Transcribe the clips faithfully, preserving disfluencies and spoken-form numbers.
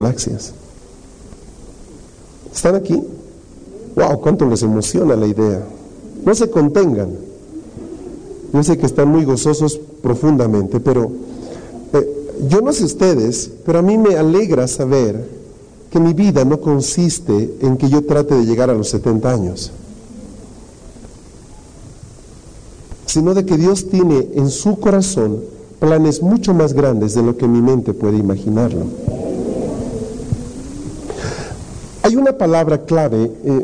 galaxias. ¿Están aquí? ¡Wow! ¿Cuánto les emociona la idea? No se contengan. Yo sé que están muy gozosos profundamente, pero eh, yo no sé ustedes, pero a mí me alegra saber que mi vida no consiste en que yo trate de llegar a los setenta años, sino de que Dios tiene en su corazón planes mucho más grandes de lo que mi mente puede imaginarlo. Hay una palabra clave. Eh,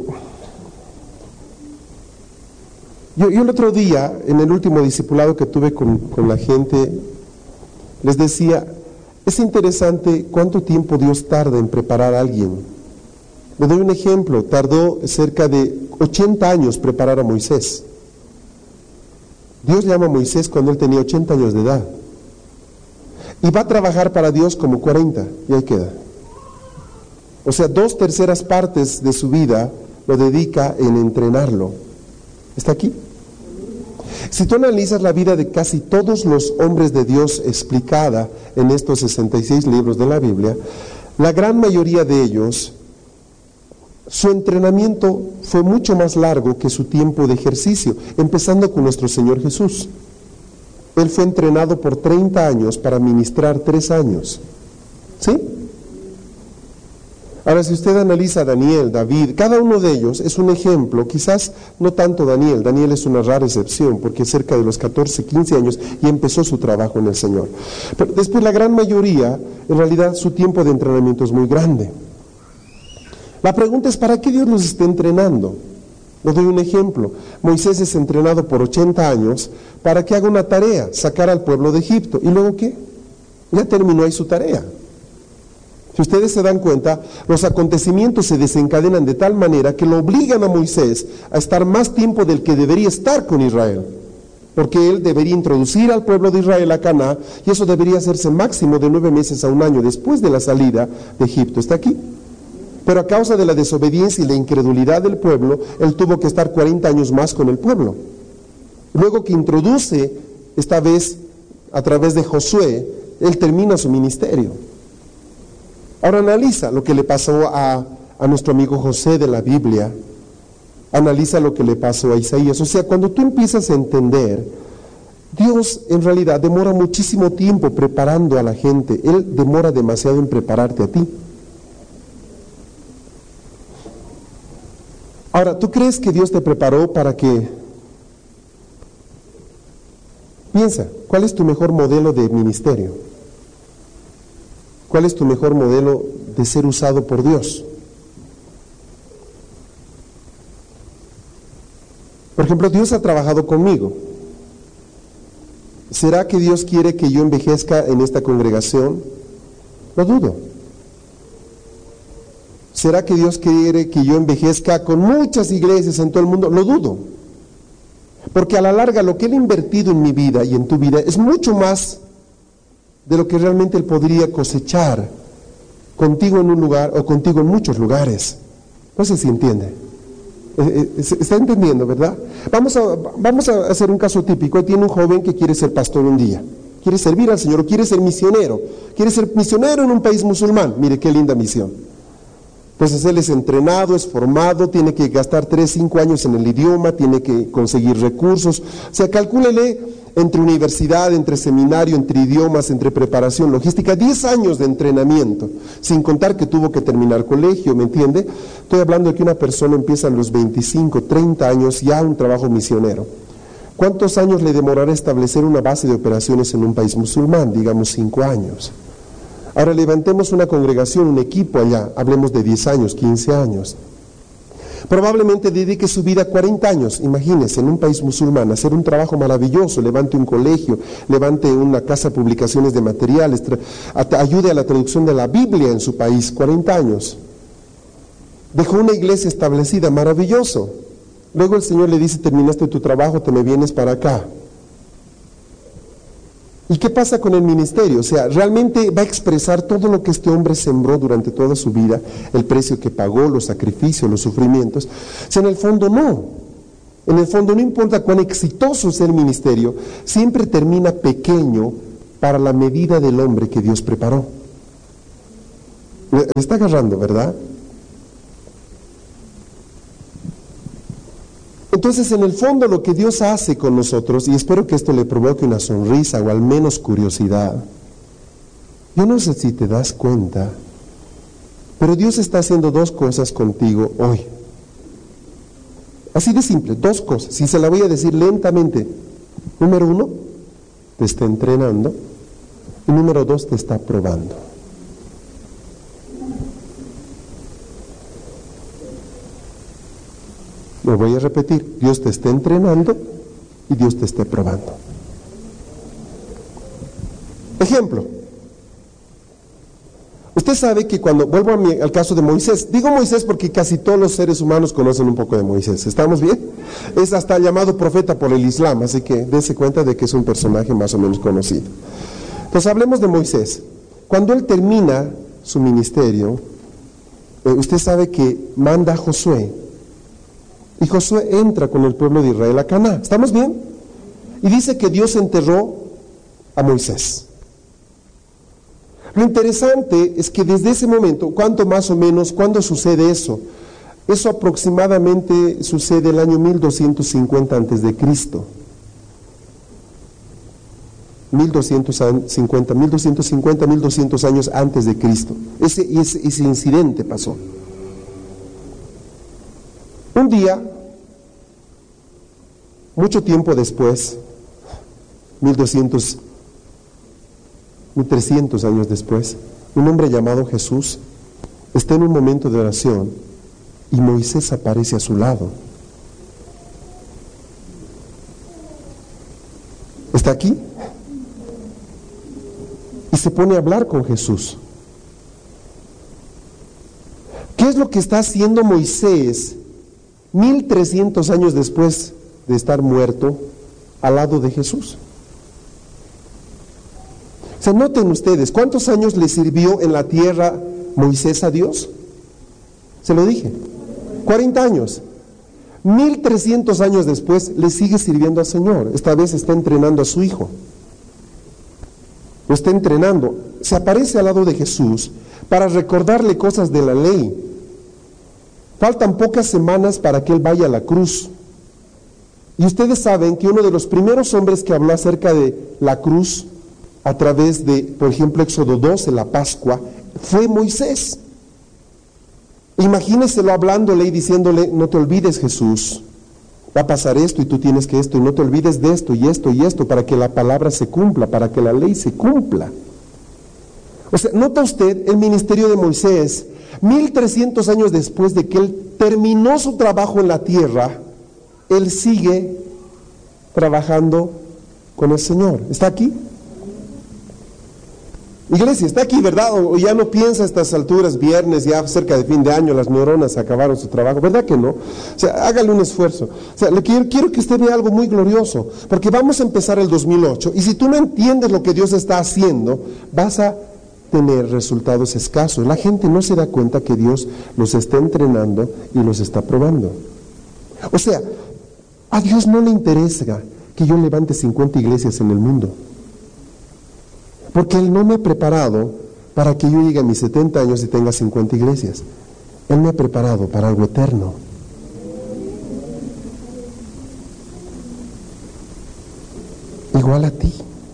yo, yo el otro día, en el último discipulado que tuve con, con la gente, les decía, es interesante cuánto tiempo Dios tarda en preparar a alguien. Le doy un ejemplo, tardó cerca de ochenta años preparar a Moisés. Dios llama a Moisés cuando él tenía ochenta años de edad. Y va a trabajar para Dios como cuarenta, y ahí queda. O sea, dos terceras partes de su vida lo dedica en entrenarlo. ¿Está aquí? Si tú analizas la vida de casi todos los hombres de Dios explicada en estos sesenta y seis libros de la Biblia, la gran mayoría de ellos, su entrenamiento fue mucho más largo que su tiempo de ejercicio, empezando con nuestro Señor Jesús. Él fue entrenado por treinta años para ministrar tres años. ¿Sí? Ahora, si usted analiza a Daniel, David, cada uno de ellos es un ejemplo, quizás no tanto Daniel, Daniel es una rara excepción, porque cerca de los catorce, quince años y empezó su trabajo en el Señor. Pero después la gran mayoría, en realidad su tiempo de entrenamiento es muy grande. La pregunta es, ¿para qué Dios los está entrenando? Les doy un ejemplo. Moisés es entrenado por ochenta años para que haga una tarea, sacar al pueblo de Egipto. ¿Y luego qué? Ya terminó ahí su tarea. Si ustedes se dan cuenta, los acontecimientos se desencadenan de tal manera que lo obligan a Moisés a estar más tiempo del que debería estar con Israel, porque él debería introducir al pueblo de Israel a Canaán, y eso debería hacerse máximo de nueve meses a un año después de la salida de Egipto. ¿Está aquí? Pero a causa de la desobediencia y la incredulidad del pueblo, él tuvo que estar cuarenta años más con el pueblo. Luego que introduce, esta vez a través de Josué, él termina su ministerio. Ahora analiza lo que le pasó a, a nuestro amigo José de la Biblia, analiza lo que le pasó a Isaías. O sea, cuando tú empiezas a entender, Dios en realidad demora muchísimo tiempo preparando a la gente, Él demora demasiado en prepararte a ti. Ahora, ¿tú crees que Dios te preparó para que... Piensa, ¿cuál es tu mejor modelo de ministerio? ¿Cuál es tu mejor modelo de ser usado por Dios? Por ejemplo, Dios ha trabajado conmigo. ¿Será que Dios quiere que yo envejezca en esta congregación? Lo dudo. ¿Será que Dios quiere que yo envejezca con muchas iglesias en todo el mundo? Lo dudo. Porque a la larga lo que Él ha invertido en mi vida y en tu vida es mucho más de lo que realmente Él podría cosechar contigo en un lugar o contigo en muchos lugares. No sé si entiende. Eh, eh, ¿Está entendiendo, verdad? Vamos a, vamos a hacer un caso típico. Ahí tiene un joven que quiere ser pastor un día. Quiere servir al Señor, o quiere ser misionero. Quiere ser misionero en un país musulmán. Mire qué linda misión. Entonces él es entrenado, es formado, tiene que gastar tres, cinco años en el idioma, tiene que conseguir recursos. O sea, calcúlele entre universidad, entre seminario, entre idiomas, entre preparación logística, diez años de entrenamiento, sin contar que tuvo que terminar colegio, ¿me entiende? Estoy hablando de que una persona empieza a los veinticinco, treinta años ya un trabajo misionero. ¿Cuántos años le demorará establecer una base de operaciones en un país musulmán? Digamos cinco años. Ahora levantemos una congregación, un equipo allá, hablemos de diez años, quince años. Probablemente dedique su vida cuarenta años, imagínese, en un país musulmán, hacer un trabajo maravilloso, levante un colegio, levante una casa de publicaciones de materiales, ayude a la traducción de la Biblia en su país, cuarenta años. Dejó una iglesia establecida, maravilloso. Luego el Señor le dice, terminaste tu trabajo, te me vienes para acá. ¿Y qué pasa con el ministerio? O sea, ¿realmente va a expresar todo lo que este hombre sembró durante toda su vida, el precio que pagó, los sacrificios, los sufrimientos? O sea, en el fondo no. En el fondo no importa cuán exitoso sea el ministerio, siempre termina pequeño para la medida del hombre que Dios preparó. Me está agarrando, ¿verdad? Entonces, en el fondo, lo que Dios hace con nosotros, y espero que esto le provoque una sonrisa o al menos curiosidad, yo no sé si te das cuenta, pero Dios está haciendo dos cosas contigo hoy. Así de simple, dos cosas, y se la voy a decir lentamente. Número uno, te está entrenando, y número dos, te está probando. Lo voy a repetir, Dios te está entrenando y Dios te está probando. Ejemplo, usted sabe que cuando, vuelvo a mi, al caso de Moisés, digo Moisés porque casi todos los seres humanos conocen un poco de Moisés, ¿estamos bien? Es hasta llamado profeta por el Islam, así que dése cuenta de que es un personaje más o menos conocido. Entonces hablemos de Moisés. Cuando él termina su ministerio, eh, usted sabe que manda a Josué, y Josué entra con el pueblo de Israel a Canaán. ¿Estamos bien? Y dice que Dios enterró a Moisés. Lo interesante es que desde ese momento, ¿cuánto más o menos, cuándo sucede eso? Eso aproximadamente sucede el año mil doscientos cincuenta antes de Cristo. mil doscientos cincuenta, mil doscientos cincuenta, mil doscientos años antes de Cristo. Ese, ese, ese incidente pasó. Un día, mucho tiempo después, mil doscientos, mil trescientos años después, un hombre llamado Jesús está en un momento de oración y Moisés aparece a su lado. ¿Está aquí? Y se pone a hablar con Jesús. ¿Qué es lo que está haciendo Moisés mil trescientos años después de estar muerto al lado de Jesús? O sea, noten ustedes, ¿cuántos años le sirvió en la tierra Moisés a Dios? Se lo dije, cuarenta años. mil trescientos años después le sigue sirviendo al Señor. Esta vez está entrenando a su hijo. Lo está entrenando. Se aparece al lado de Jesús para recordarle cosas de la ley. Faltan pocas semanas para que él vaya a la cruz. Y ustedes saben que uno de los primeros hombres que habló acerca de la cruz a través de, por ejemplo, Éxodo doce, la Pascua, fue Moisés. Imagíneselo hablándole y diciéndole, no te olvides, Jesús, va a pasar esto y tú tienes que esto, y no te olvides de esto y esto y esto, para que la palabra se cumpla, para que la ley se cumpla. O sea, nota usted el ministerio de Moisés, mil trescientos años después de que él terminó su trabajo en la tierra, él sigue trabajando con el Señor. ¿Está aquí? Iglesia, está aquí, ¿verdad? O ya no piensa a estas alturas, viernes, ya cerca de fin de año, las neuronas acabaron su trabajo, ¿verdad que no? O sea, hágale un esfuerzo. O sea, le quiero, quiero que usted vea algo muy glorioso, porque vamos a empezar el dos mil ocho, y si tú no entiendes lo que Dios está haciendo, vas a tener resultados escasos. La gente no se da cuenta que Dios los está entrenando y los está probando. O sea, a Dios no le interesa que yo levante cincuenta iglesias en el mundo, porque Él no me ha preparado para que yo llegue a mis setenta años y tenga cincuenta iglesias. Él me ha preparado para algo eterno. Igual a ti.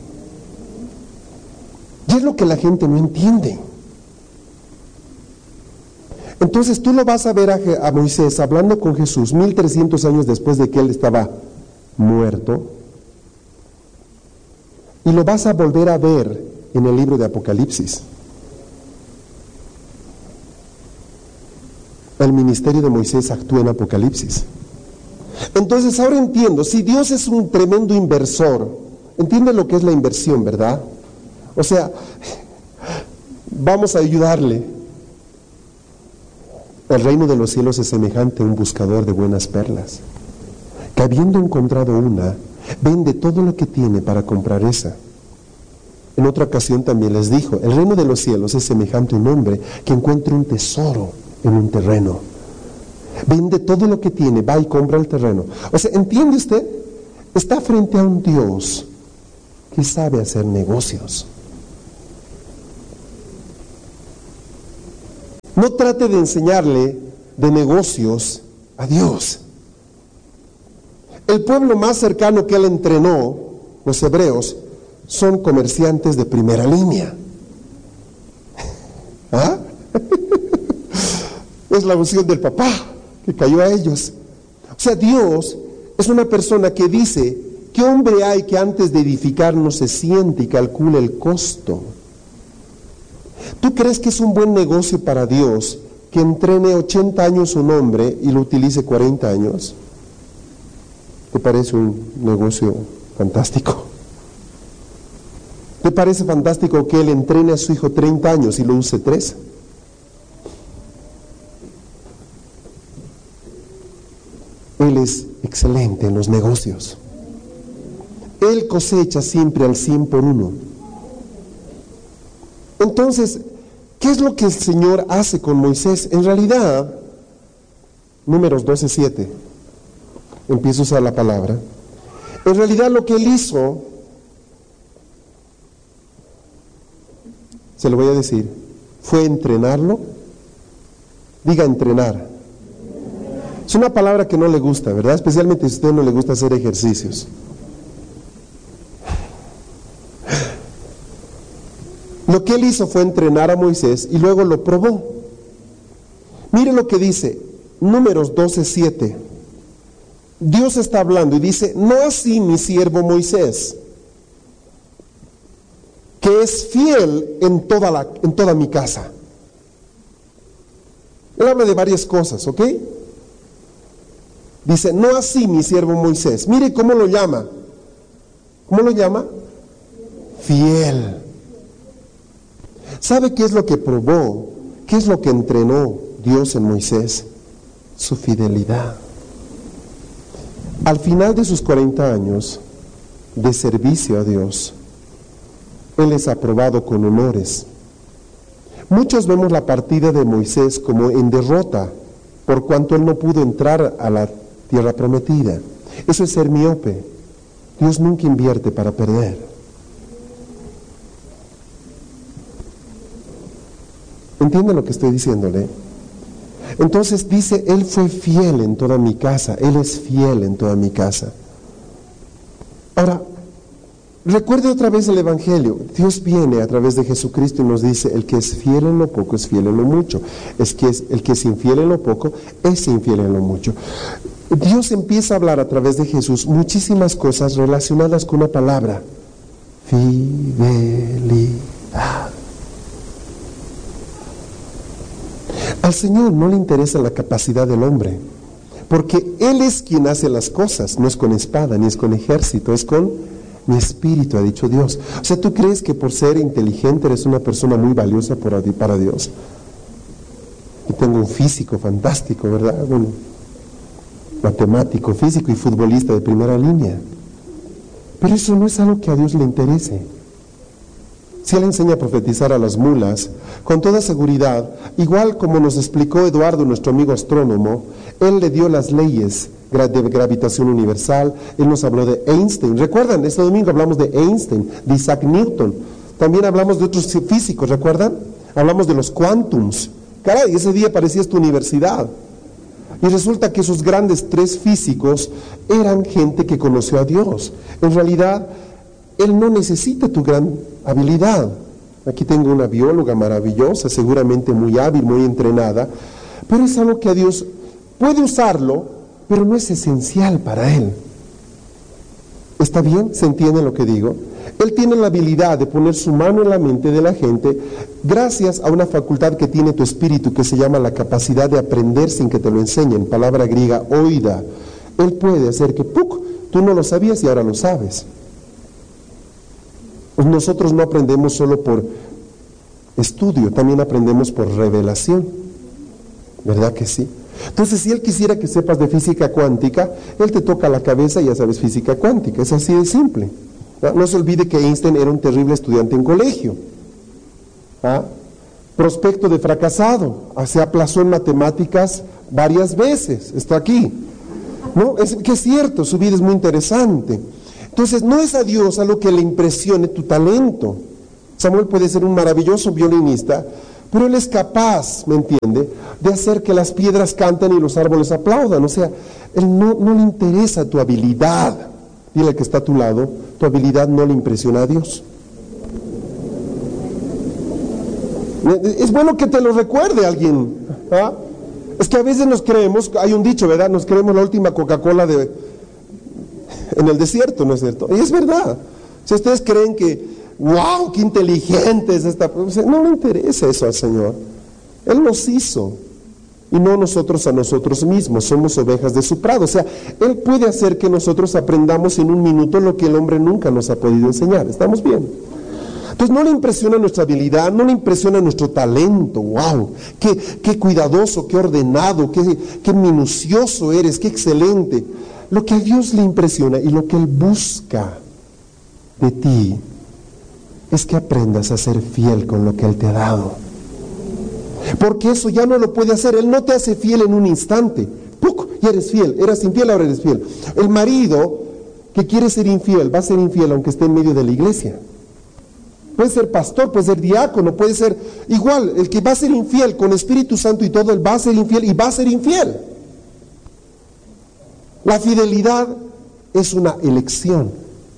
Y es lo que la gente no entiende. Entonces tú lo vas a ver a, a Moisés hablando con Jesús mil trescientos años después de que él estaba muerto, y lo vas a volver a ver en el libro de Apocalipsis. El ministerio de Moisés actúa en Apocalipsis. Entonces ahora entiendo, si Dios es un tremendo inversor, entiende lo que es la inversión, ¿verdad? O sea, vamos a ayudarle. El reino de los cielos es semejante a un buscador de buenas perlas, que habiendo encontrado una, vende todo lo que tiene para comprar esa. En otra ocasión también les dijo, el reino de los cielos es semejante a un hombre que encuentra un tesoro en un terreno. Vende todo lo que tiene, va y compra el terreno. O sea, ¿entiende usted? Está frente a un Dios que sabe hacer negocios. No trate de enseñarle de negocios a Dios. El pueblo más cercano que él entrenó, los hebreos, son comerciantes de primera línea. ¿Ah? Es la unción del papá que cayó a ellos. O sea, Dios es una persona que dice: ¿qué hombre hay que antes de edificar no se siente y calcule el costo? ¿Tú crees que es un buen negocio para Dios que entrene ochenta años un hombre y lo utilice cuarenta años? ¿Te parece un negocio fantástico? ¿Te parece fantástico que él entrene a su hijo treinta años y lo use tres? Él es excelente en los negocios. Él cosecha siempre al cien por uno. Entonces, ¿qué es lo que el Señor hace con Moisés? En realidad, Números doce siete, empiezo a usar la palabra. En realidad lo que él hizo, se lo voy a decir, fue entrenarlo. Diga entrenar. Es una palabra que no le gusta, ¿verdad? Especialmente si a usted no le gusta hacer ejercicios. Lo que él hizo fue entrenar a Moisés y luego lo probó. Mire lo que dice Números doce siete. Dios está hablando y dice: no así mi siervo Moisés, que es fiel en toda, la, en toda mi casa. Él habla de varias cosas, ¿ok? Dice: no así mi siervo Moisés. Mire cómo lo llama. ¿Cómo lo llama? Fiel. ¿Sabe qué es lo que probó? ¿Qué es lo que entrenó Dios en Moisés? Su fidelidad. Al final de sus cuarenta años de servicio a Dios, Él es aprobado con honores. Muchos vemos la partida de Moisés como en derrota, por cuanto él no pudo entrar a la tierra prometida. Eso es ser miope. Dios nunca invierte para perder. ¿Entienden lo que estoy diciéndole? Entonces dice: Él fue fiel en toda mi casa. Él es fiel en toda mi casa. Ahora, recuerde otra vez el Evangelio. Dios viene a través de Jesucristo y nos dice: el que es fiel en lo poco es fiel en lo mucho. Es que es, el que es infiel en lo poco es infiel en lo mucho. Dios empieza a hablar a través de Jesús muchísimas cosas relacionadas con una palabra: fidelidad. Al Señor no le interesa la capacidad del hombre, porque Él es quien hace las cosas. No es con espada, ni es con ejército, es con mi espíritu, ha dicho Dios. O sea, ¿tú crees que por ser inteligente eres una persona muy valiosa para Dios? Y tengo un físico fantástico, ¿verdad? Bueno, matemático, físico y futbolista de primera línea. Pero eso no es algo que a Dios le interese. Si Él enseña a profetizar a las mulas, con toda seguridad, igual como nos explicó Eduardo, nuestro amigo astrónomo, Él le dio las leyes de gravitación universal. Él nos habló de Einstein. ¿Recuerdan? Este domingo hablamos de Einstein, de Isaac Newton. También hablamos de otros físicos, ¿recuerdan? Hablamos de los quantums. Caray, ese día parecía esta universidad. Y resulta que esos grandes tres físicos eran gente que conoció a Dios. En realidad, Él no necesita tu gran habilidad. Aquí tengo una bióloga maravillosa, seguramente muy hábil, muy entrenada, pero es algo que a Dios puede usarlo, pero no es esencial para Él. ¿Está bien? ¿Se entiende lo que digo? Él tiene la habilidad de poner su mano en la mente de la gente gracias a una facultad que tiene tu espíritu, que se llama la capacidad de aprender sin que te lo enseñen, palabra griega oida. Él puede hacer que ¡puc! Tú no lo sabías y ahora lo sabes. Nosotros no aprendemos solo por estudio, también aprendemos por revelación. ¿Verdad que sí? Entonces, si Él quisiera que sepas de física cuántica, Él te toca la cabeza y ya sabes física cuántica. Es así de simple. ¿Ah? No se olvide que Einstein era un terrible estudiante en colegio. ¿Ah? Prospecto de fracasado. Se aplazó en matemáticas varias veces. Está aquí. ¿No? Es que es cierto, su vida es muy interesante. Entonces, no es a Dios a lo que le impresione tu talento. Samuel puede ser un maravilloso violinista, Pero Él es capaz, ¿me entiende?, de hacer que las piedras canten y los árboles aplaudan. O sea, Él no, no le interesa tu habilidad. Dile al que está a tu lado, tu habilidad no le impresiona a Dios. Es bueno que te lo recuerde alguien. ¿Ah? Es que a veces nos creemos, hay un dicho, ¿verdad? Nos creemos la última Coca-Cola de, en el desierto, ¿no es cierto? Y es verdad. Si ustedes creen que, wow, qué inteligente es esta, no le interesa eso al Señor. Él nos hizo y no nosotros a nosotros mismos, somos ovejas de su prado. O sea, Él puede hacer que nosotros aprendamos en un minuto lo que el hombre nunca nos ha podido enseñar. ¿Estamos bien? Entonces no le impresiona nuestra habilidad, no le impresiona nuestro talento. Wow, qué, qué cuidadoso, qué ordenado, qué, qué minucioso eres, qué excelente. Lo que a Dios le impresiona y lo que Él busca de ti es que aprendas a ser fiel con lo que Él te ha dado. Porque eso ya no lo puede hacer. Él no te hace fiel en un instante. ¡Puc! Y eres fiel. Eras infiel, ahora eres fiel. El marido que quiere ser infiel va a ser infiel aunque esté en medio de la iglesia. Puede ser pastor, puede ser diácono, puede ser igual. El que va a ser infiel con Espíritu Santo y todo, él va a ser infiel y va a ser infiel. La fidelidad es una elección.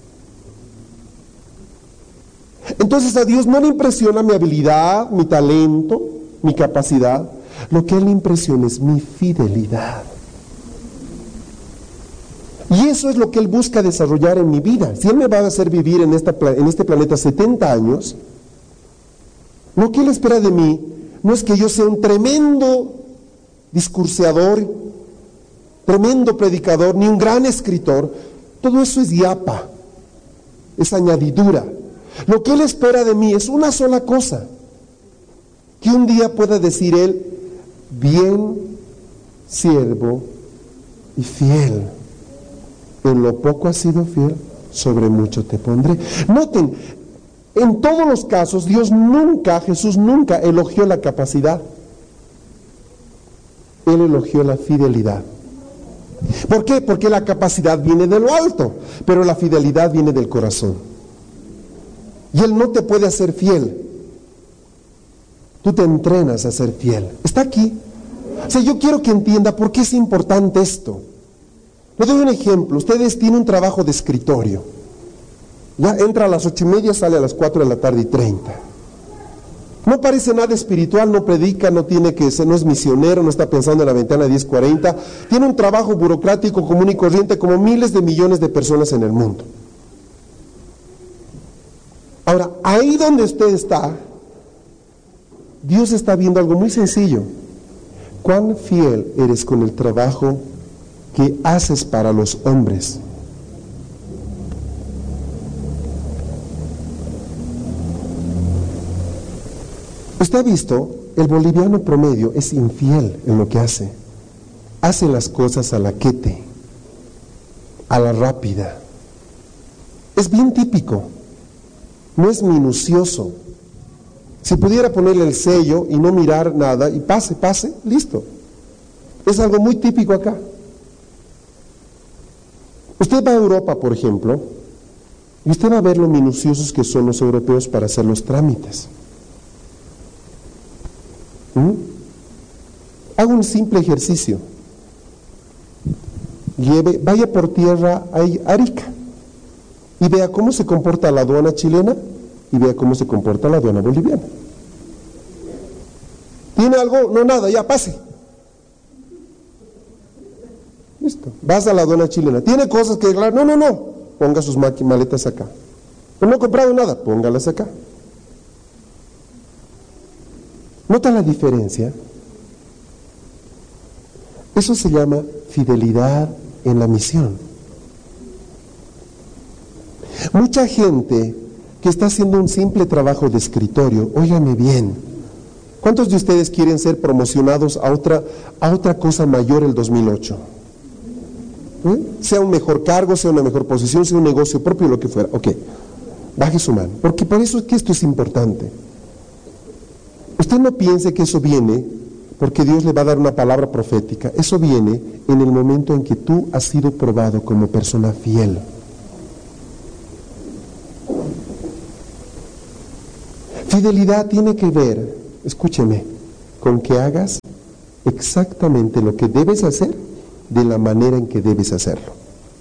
Entonces a Dios no le impresiona mi habilidad, mi talento, mi capacidad. Lo que a Él le impresiona es mi fidelidad. Y eso es lo que Él busca desarrollar en mi vida. Si Él me va a hacer vivir en, esta, en este planeta setenta años, lo que Él espera de mí no es que yo sea un tremendo discurseador, tremendo predicador, ni un gran escritor. Todo eso es yapa, es añadidura. Lo que Él espera de mí es una sola cosa: que un día pueda decir Él, bien siervo y fiel. En lo poco has sido fiel, sobre mucho te pondré. Noten, en todos los casos, Dios nunca, Jesús nunca elogió la capacidad. Él elogió la fidelidad. ¿Por qué? Porque la capacidad viene de lo alto, pero la fidelidad viene del corazón. Y Él no te puede hacer fiel. Tú te entrenas a ser fiel. Está aquí. O sea, yo quiero que entienda por qué es importante esto. Le doy un ejemplo. Ustedes tienen un trabajo de escritorio. Ya entra a las ocho y media, sale a las cuatro de la tarde y treinta. No parece nada espiritual, no predica, no tiene que ser, no es misionero, no está pensando en la ventana diez cuarenta. Tiene un trabajo burocrático común y corriente como miles de millones de personas en el mundo. Ahora, ahí donde usted está, Dios está viendo algo muy sencillo. ¿Cuán fiel eres con el trabajo que haces para los hombres? Usted ha visto, el boliviano promedio es infiel en lo que hace. Hace las cosas a la quete, a la rápida. Es bien típico, no es minucioso. Si pudiera ponerle el sello y no mirar nada, y pase, pase, listo. Es algo muy típico acá. Usted va a Europa, por ejemplo, y usted va a ver lo minuciosos que son los europeos para hacer los trámites. ¿Mm? Haga un simple ejercicio. Lleve, vaya por tierra a Arica y vea cómo se comporta la aduana chilena y vea cómo se comporta la aduana boliviana. ¿Tiene algo? No, nada, ya pase. Listo. Vas a la aduana chilena. ¿Tiene cosas que declarar? No, no, no. Ponga sus maletas acá. No, no he comprado nada. Póngalas acá. ¿Nota la diferencia? Eso se llama fidelidad en la misión. Mucha gente que está haciendo un simple trabajo de escritorio, óigame bien, ¿cuántos de ustedes quieren ser promocionados a otra, a otra cosa mayor el dos mil ocho? ¿Eh? Sea un mejor cargo, sea una mejor posición, sea un negocio propio, lo que fuera. Ok, baje su mano, porque por eso es que esto es importante. Usted no piense que eso viene porque Dios le va a dar una palabra profética. Eso viene en el momento en que tú has sido probado como persona fiel. Fidelidad tiene que ver escúcheme, con que hagas exactamente lo que debes hacer de la manera en que debes hacerlo.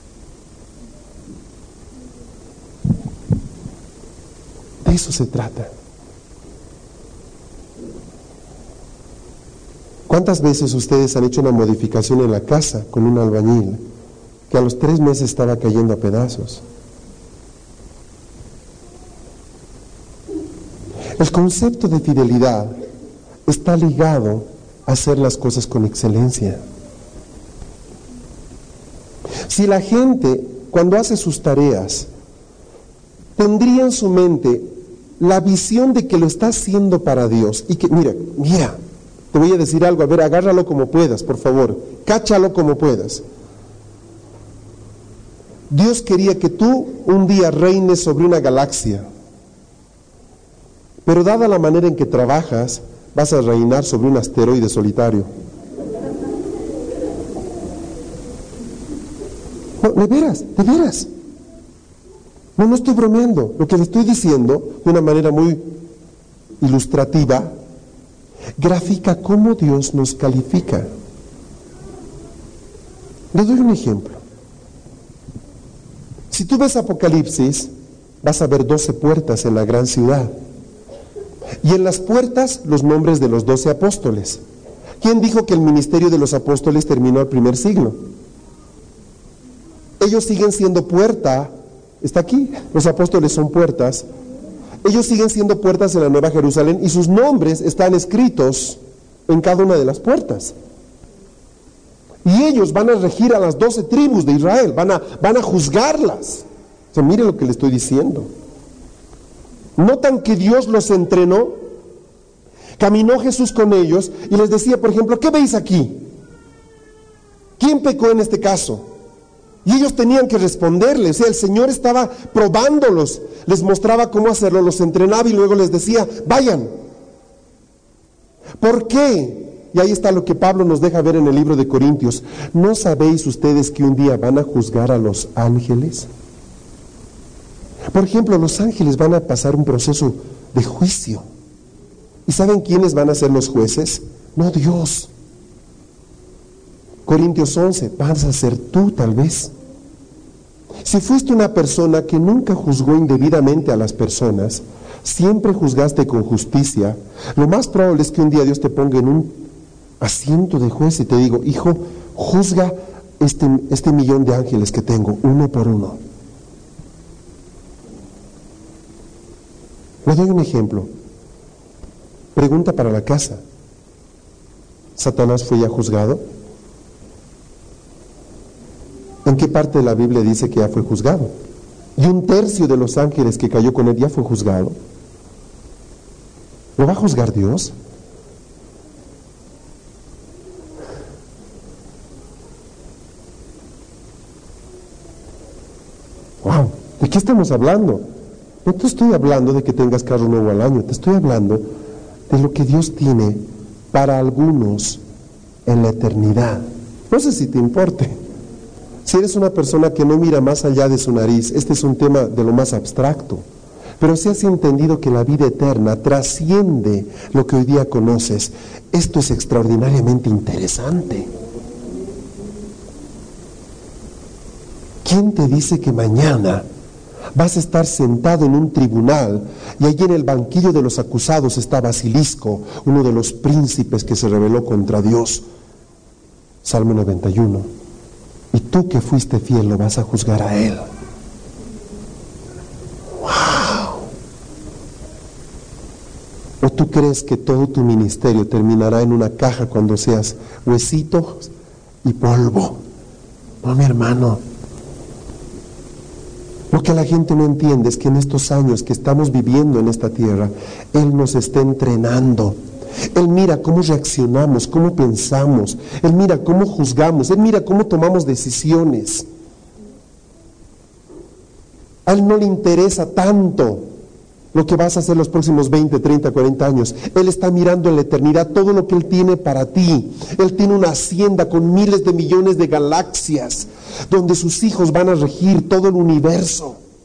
De eso se trata. ¿Cuántas veces ustedes han hecho una modificación en la casa con un albañil que a los tres meses estaba cayendo a pedazos? El concepto de fidelidad está ligado a hacer las cosas con excelencia. Si la gente, cuando hace sus tareas, tendría en su mente la visión de que lo está haciendo para Dios y que, mira, mira, te voy a decir algo, a ver, agárralo como puedas, por favor, cáchalo como puedas. Dios quería que tú un día reines sobre una galaxia, pero dada la manera en que trabajas, vas a reinar sobre un asteroide solitario. No, de veras, de veras. No, no estoy bromeando. Lo que le estoy diciendo, de una manera muy ilustrativa, grafica cómo Dios nos califica. Le doy un ejemplo. Si tú ves Apocalipsis, vas a ver doce puertas en la gran ciudad. Y en las puertas, los nombres de los doce apóstoles. ¿Quién dijo que el ministerio de los apóstoles terminó al primer siglo? Ellos siguen siendo puerta, está aquí, los apóstoles son puertas. Ellos siguen siendo puertas en la Nueva Jerusalén y sus nombres están escritos en cada una de las puertas. Y ellos van a regir a las doce tribus de Israel, van a, van a juzgarlas. O sea, mire lo que le estoy diciendo. Notan que Dios los entrenó, caminó Jesús con ellos y les decía, por ejemplo, ¿qué veis aquí? ¿Quién pecó en este caso? Y ellos tenían que responderle, o sea, el Señor estaba probándolos, les mostraba cómo hacerlo, los entrenaba y luego les decía, vayan. ¿Por qué? Y ahí está lo que Pablo nos deja ver en el libro de Corintios. ¿No sabéis ustedes que un día van a juzgar a los ángeles? Por ejemplo, los ángeles van a pasar un proceso de juicio. ¿Y saben quiénes van a ser los jueces? No Dios. Corintios once, vas a ser tú tal vez. Si fuiste una persona que nunca juzgó indebidamente a las personas, siempre juzgaste con justicia, lo más probable es que un día Dios te ponga en un asiento de juez y te digo, hijo, juzga este, este millón de ángeles que tengo, uno por uno. Le doy un ejemplo. Pregunta para la casa. ¿Satanás fue ya juzgado? ¿En qué parte de la Biblia dice que ya fue juzgado? Y un tercio de los ángeles que cayó con él ya fue juzgado. ¿Lo va a juzgar Dios? Wow, ¿de qué estamos hablando? No te estoy hablando de que tengas carro nuevo al año, te estoy hablando de lo que Dios tiene para algunos en la eternidad. No sé si te importe. Si eres una persona que no mira más allá de su nariz, este es un tema de lo más abstracto, pero si has entendido que la vida eterna trasciende lo que hoy día conoces, esto es extraordinariamente interesante. ¿Quién te dice que mañana vas a estar sentado en un tribunal y allí en el banquillo de los acusados está Basilisco, uno de los príncipes que se rebeló contra Dios? Salmo noventa y uno. Y tú que fuiste fiel lo vas a juzgar a él. ¡Wow! ¿O tú crees que todo tu ministerio terminará en una caja cuando seas huesitos y polvo? No, mi hermano. Lo que la gente no entiende es que en estos años que estamos viviendo en esta tierra, Él nos está entrenando. Él mira cómo reaccionamos, cómo pensamos, Él mira cómo juzgamos, Él mira cómo tomamos decisiones. A Él no le interesa tanto lo que vas a hacer los próximos veinte, treinta, cuarenta años. Él está mirando en la eternidad todo lo que Él tiene para ti. Él tiene una hacienda con miles de millones de galaxias, donde sus hijos van a regir todo el universo.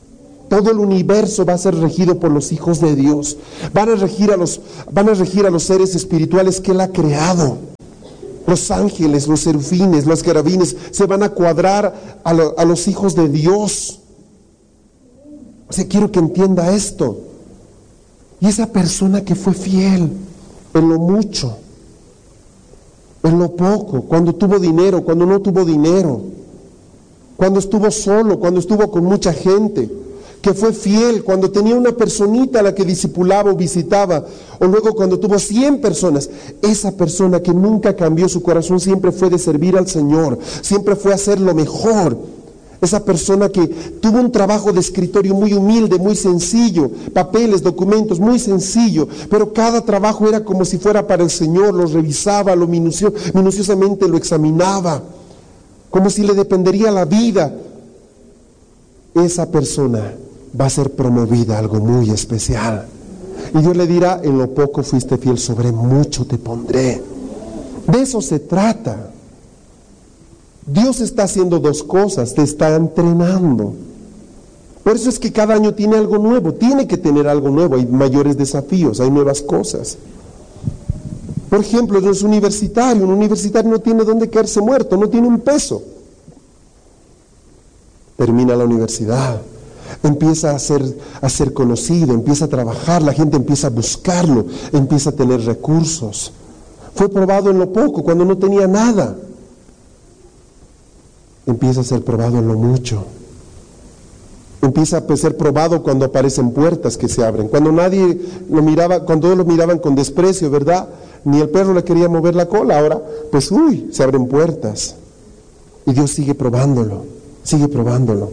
todo el universo va a ser regido por los hijos de Dios. Van a regir a los, van a regir a los seres espirituales que Él ha creado. Los ángeles, los serafines, los querubines se van a cuadrar a, lo, a los hijos de Dios. O sea, quiero que entienda esto. Y esa persona que fue fiel en lo mucho, en lo poco, cuando tuvo dinero, cuando no tuvo dinero, cuando estuvo solo, cuando estuvo con mucha gente, que fue fiel cuando tenía una personita a la que discipulaba o visitaba, o luego cuando tuvo cien personas, esa persona que nunca cambió su corazón, siempre fue de servir al Señor, siempre fue a hacer lo mejor. Esa persona que tuvo un trabajo de escritorio muy humilde, muy sencillo, papeles, documentos, muy sencillo, pero cada trabajo era como si fuera para el Señor, lo revisaba, lo minucio, minuciosamente lo examinaba, como si le dependería la vida. Esa persona va a ser promovida a algo muy especial. Y Dios le dirá, en lo poco fuiste fiel, sobre mucho te pondré. De eso se trata. Dios está haciendo dos cosas, te está entrenando. Por eso es que cada año tiene algo nuevo, tiene que tener algo nuevo, hay mayores desafíos, hay nuevas cosas. Por ejemplo, no es universitario, un universitario no tiene dónde caerse muerto, no tiene un peso. Termina la universidad, empieza a ser, a ser conocido, empieza a trabajar, la gente empieza a buscarlo, empieza a tener recursos. Fue probado en lo poco, cuando no tenía nada. Empieza a ser probado en lo mucho. Empieza a ser probado cuando aparecen puertas que se abren. Cuando nadie lo miraba, cuando todos lo miraban con desprecio, ¿verdad? Ni el perro le quería mover la cola. Ahora, pues, uy, se abren puertas. Y Dios sigue probándolo, sigue probándolo.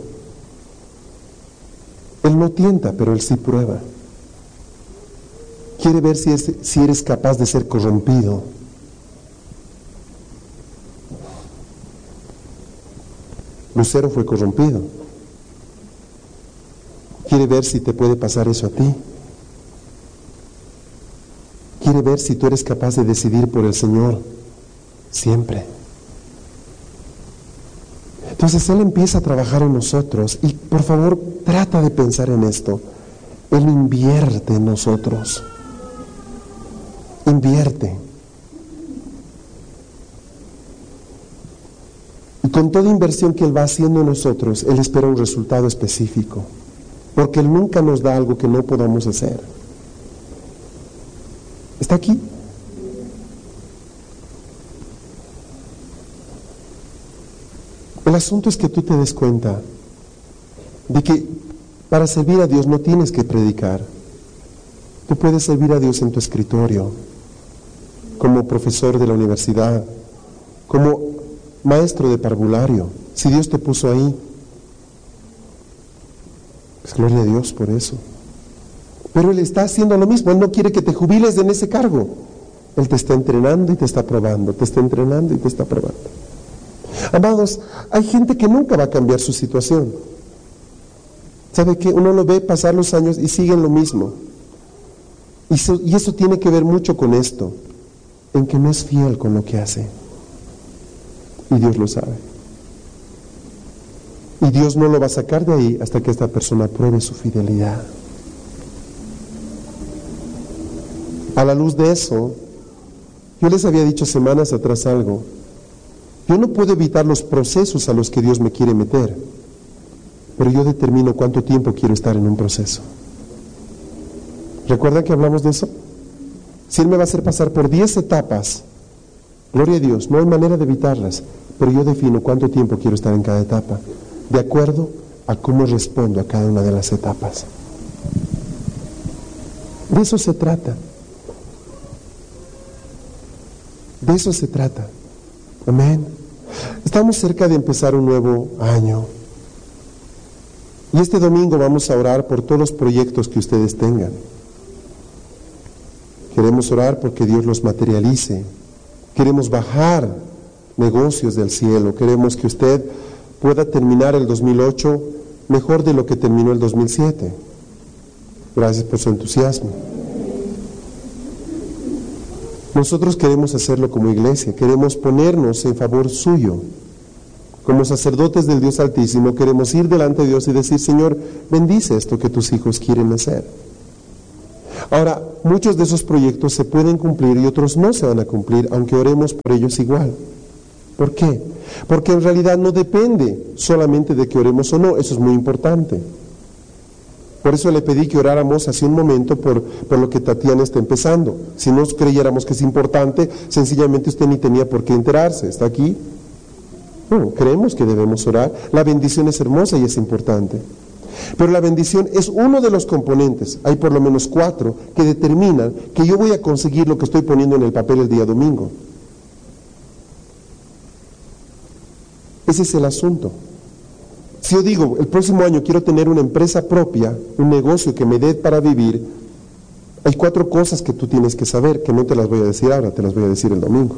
Él no tienta, pero Él sí prueba. Quiere ver si, es, si eres capaz de ser corrompido. Lucero fue corrompido. Quiere ver si te puede pasar eso a ti. Quiere ver si tú eres capaz de decidir por el Señor siempre. Entonces Él empieza a trabajar en nosotros y por favor trata de pensar en esto. Él invierte en nosotros. Invierte. Y con toda inversión que Él va haciendo en nosotros, Él espera un resultado específico. Porque Él nunca nos da algo que no podamos hacer. ¿Está aquí? El asunto es que tú te des cuenta de que para servir a Dios no tienes que predicar. Tú puedes servir a Dios en tu escritorio, como profesor de la universidad, como maestro de parvulario, si Dios te puso ahí. Pues gloria a Dios por eso. Pero Él está haciendo lo mismo, Él no quiere que te jubiles en ese cargo. Él te está entrenando y te está probando, te está entrenando y te está probando. Amados, hay gente que nunca va a cambiar su situación. ¿Sabe qué? Uno lo ve pasar los años y siguen lo mismo. Y eso, y eso tiene que ver mucho con esto, en que no es fiel con lo que hace. Y Dios lo sabe. Y Dios no lo va a sacar de ahí hasta que esta persona pruebe su fidelidad. A la luz de eso, yo les había dicho semanas atrás algo. Yo no puedo evitar los procesos a los que Dios me quiere meter, pero yo determino cuánto tiempo quiero estar en un proceso. ¿Recuerdan que hablamos de eso? Si Él me va a hacer pasar por diez etapas, gloria a Dios, no hay manera de evitarlas, pero yo defino cuánto tiempo quiero estar en cada etapa, de acuerdo a cómo respondo a cada una de las etapas. De eso se trata. De eso se trata. Amén. Estamos cerca de empezar un nuevo año. Y este domingo vamos a orar por todos los proyectos que ustedes tengan. Queremos orar porque Dios los materialice. Queremos bajar negocios del cielo. Queremos que usted pueda terminar el dos mil ocho mejor de lo que terminó el dos mil siete. Gracias por su entusiasmo. Nosotros queremos hacerlo como iglesia, queremos ponernos en favor suyo, como sacerdotes del Dios Altísimo, queremos ir delante de Dios y decir: Señor, bendice esto que tus hijos quieren hacer. Ahora, muchos de esos proyectos se pueden cumplir y otros no se van a cumplir, aunque oremos por ellos igual. ¿Por qué? Porque en realidad no depende solamente de que oremos o no, eso es muy importante. Por eso le pedí que oráramos hace un momento por, por lo que Tatiana está empezando. Si no creyéramos que es importante, sencillamente usted ni tenía por qué enterarse. ¿Está aquí? No, creemos que debemos orar. La bendición es hermosa y es importante. Pero la bendición es uno de los componentes, hay por lo menos cuatro, que determinan que yo voy a conseguir lo que estoy poniendo en el papel el día domingo. Ese es el asunto. Si yo digo, el próximo año quiero tener una empresa propia, un negocio que me dé para vivir, hay cuatro cosas que tú tienes que saber, que no te las voy a decir ahora, te las voy a decir el domingo.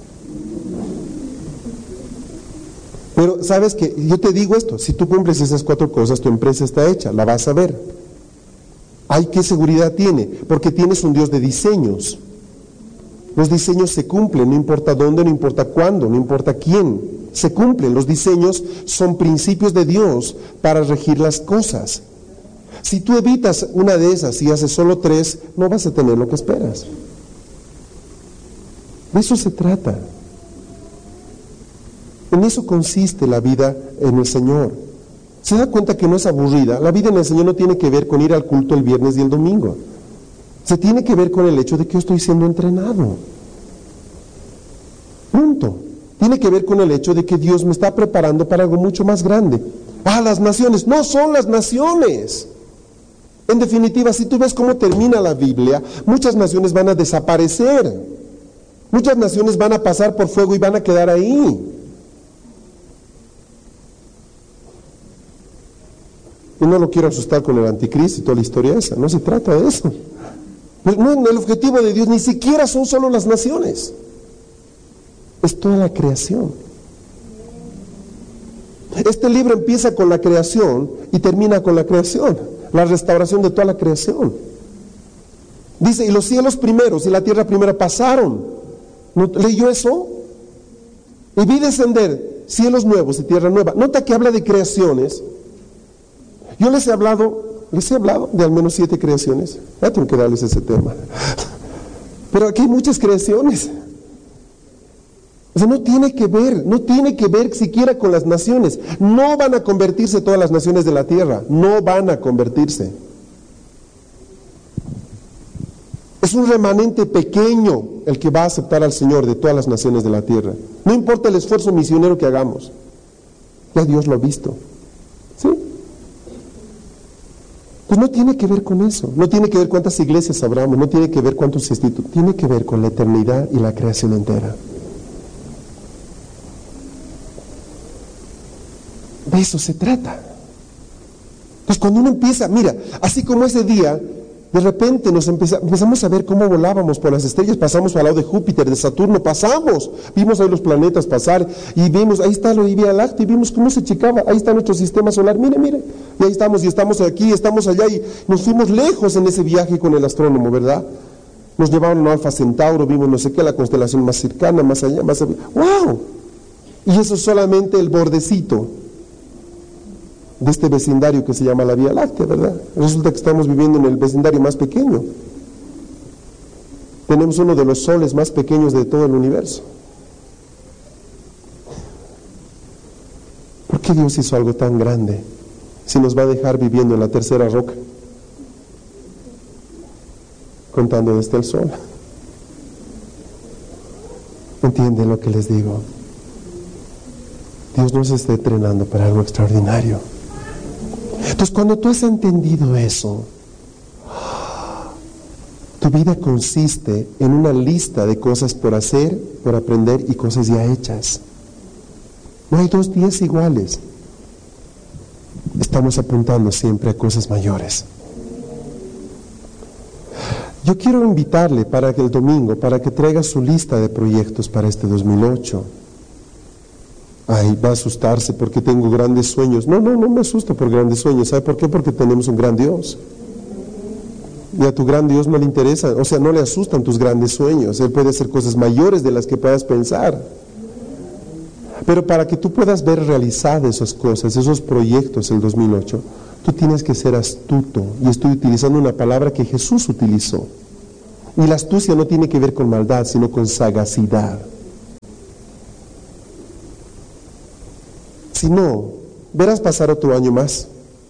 Pero sabes que yo te digo esto, si tú cumples esas cuatro cosas, tu empresa está hecha, la vas a ver. ¿Ay, qué seguridad tiene? Porque tienes un Dios de diseños. Los diseños se cumplen, no importa dónde, no importa cuándo, no importa quién. Se cumplen, los diseños son principios de Dios para regir las cosas. Si tú evitas una de esas y haces solo tres, no vas a tener lo que esperas. De eso se trata. En eso consiste la vida en el Señor. ¿Se da cuenta que no es aburrida? La vida en el Señor no tiene que ver con ir al culto el viernes y el domingo. Se tiene que ver con el hecho de que yo estoy siendo entrenado. Punto. Tiene que ver con el hecho de que Dios me está preparando para algo mucho más grande. Ah, las naciones. No son las naciones. En definitiva, si tú ves cómo termina la Biblia, muchas naciones van a desaparecer. Muchas naciones van a pasar por fuego y van a quedar ahí. Y no lo quiero asustar con el anticristo y toda la historia esa. No se trata de eso. Pues no, el objetivo de Dios ni siquiera son solo las naciones. Es toda la creación. Este libro empieza con la creación y termina con la creación, la restauración de toda la creación. Dice, y los cielos primeros y la tierra primera pasaron. ¿No leyó eso? Y vi descender cielos nuevos y tierra nueva. Nota que habla de creaciones. Yo les he hablado, les he hablado de al menos siete creaciones. Ya tengo que darles ese tema. Pero aquí hay muchas creaciones. O sea, no tiene que ver, no tiene que ver siquiera con las naciones. No van a convertirse todas las naciones de la tierra, no van a convertirse. Es un remanente pequeño el que va a aceptar al Señor de todas las naciones de la tierra. No importa el esfuerzo misionero que hagamos, ya Dios lo ha visto. ¿Sí? Pues no tiene que ver con eso, no tiene que ver cuántas iglesias abramos, no tiene que ver cuántos institutos, tiene que ver con la eternidad y la creación entera. De eso se trata. Entonces cuando uno empieza, mira, así como ese día, de repente nos empeza, empezamos a ver cómo volábamos por las estrellas, pasamos al lado de Júpiter, de Saturno, pasamos, vimos ahí los planetas pasar, y vimos, ahí está la Vía Láctea, y vimos cómo se checaba, ahí está nuestro sistema solar, mire, mire, y ahí estamos, y estamos aquí, estamos allá, y nos fuimos lejos en ese viaje con el astrónomo, ¿verdad? Nos llevaron a Alfa Centauro, vimos no sé qué, la constelación más cercana, más allá, más allá, ¡wow! Y eso es solamente el bordecito de este vecindario que se llama la Vía Láctea, ¿verdad? Resulta que estamos viviendo en el vecindario más pequeño. Tenemos uno de los soles más pequeños de todo el universo. ¿Por qué Dios hizo algo tan grande si nos va a dejar viviendo en la tercera roca? Contando desde el sol. ¿Entienden lo que les digo? Dios nos está entrenando para algo extraordinario. Entonces, cuando tú has entendido eso, tu vida consiste en una lista de cosas por hacer, por aprender y cosas ya hechas. No hay dos días iguales. Estamos apuntando siempre a cosas mayores. Yo quiero invitarle para que el domingo, para que traiga su lista de proyectos para este dos mil ocho. Ay, va a asustarse porque tengo grandes sueños. No, no, no me asusto por grandes sueños. ¿Sabe por qué? Porque tenemos un gran Dios. Y a tu gran Dios no le interesa, o sea, no le asustan tus grandes sueños. Él puede hacer cosas mayores de las que puedas pensar. Pero para que tú puedas ver realizadas esas cosas, esos proyectos, el dos mil ocho, tú tienes que ser astuto. Y estoy utilizando una palabra que Jesús utilizó. Y la astucia no tiene que ver con maldad, sino con sagacidad. Si no, verás pasar otro año más.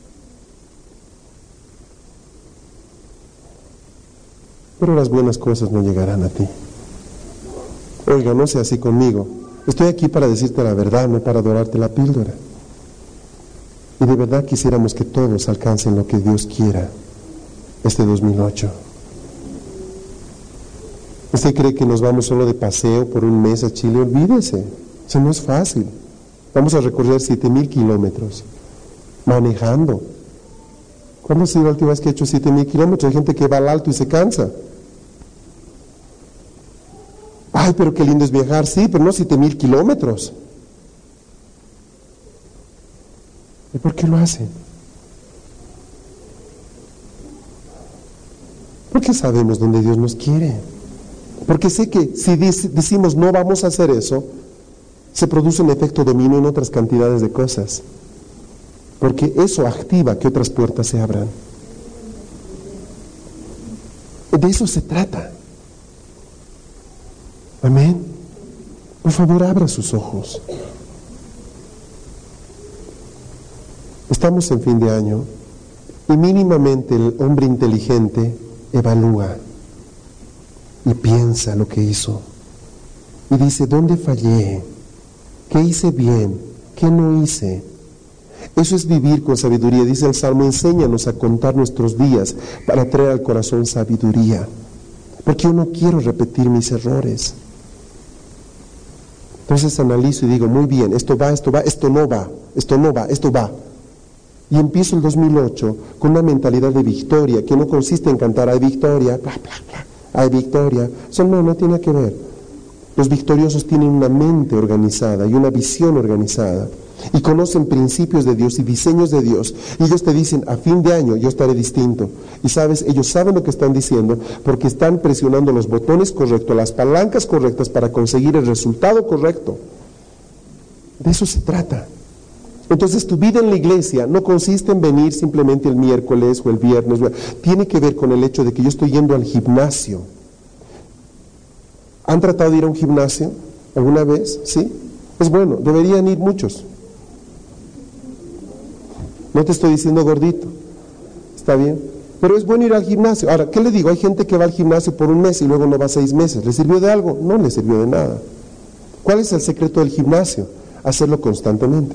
Pero las buenas cosas no llegarán a ti. Oiga, no sea así conmigo. Estoy aquí para decirte la verdad, no para dorarte la píldora. Y de verdad quisiéramos que todos alcancen lo que Dios quiera este dos mil ocho. ¿Usted cree que nos vamos solo de paseo por un mes a Chile? Olvídese, eso no es fácil. Vamos a recorrer siete mil kilómetros manejando. ¿Cuándo ha sido la última vez que he hecho siete mil kilómetros? Hay gente que va al alto y se cansa. Ay, pero qué lindo es viajar. Sí, pero no siete mil kilómetros. ¿Y por qué lo hacen? Porque sabemos dónde Dios nos quiere. Porque sé que si decimos no vamos a hacer eso, se produce un efecto dominó en otras cantidades de cosas. Porque eso activa que otras puertas se abran. De eso se trata. Amén. Por favor, abra sus ojos. Estamos en fin de año y mínimamente el hombre inteligente evalúa y piensa lo que hizo y dice, ¿dónde fallé? ¿Qué hice bien? ¿Qué no hice? Eso es vivir con sabiduría. Dice el Salmo, enséñanos a contar nuestros días para traer al corazón sabiduría, porque yo no quiero repetir mis errores. Entonces analizo y digo, muy bien, esto va, esto va, esto no va, esto no va, esto va. Y empiezo el dos mil ocho con una mentalidad de victoria, que no consiste en cantar, hay victoria, bla, bla, bla, hay victoria. Eso no, no tiene que ver. Los victoriosos tienen una mente organizada y una visión organizada. Y conocen principios de Dios y diseños de Dios. Y ellos te dicen, a fin de año yo estaré distinto. Y sabes, ellos saben lo que están diciendo porque están presionando los botones correctos, las palancas correctas para conseguir el resultado correcto. De eso se trata. Entonces tu vida en la iglesia no consiste en venir simplemente el miércoles o el viernes. Tiene que ver con el hecho de que yo estoy yendo al gimnasio. ¿Han tratado de ir a un gimnasio alguna vez? ¿Sí? Es bueno, deberían ir muchos. No te estoy diciendo gordito, está bien, pero es bueno ir al gimnasio. Ahora, ¿qué le digo? Hay gente que va al gimnasio por un mes y luego no va seis meses. ¿Le sirvió de algo? No le sirvió de nada. ¿Cuál es el secreto del gimnasio? Hacerlo constantemente.